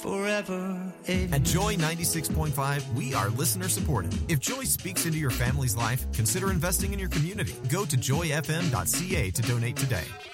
forever. At Joy 96.5, we are listener supported. If Joy speaks into your family's life, consider investing in your community. Go to joyfm.ca to donate today.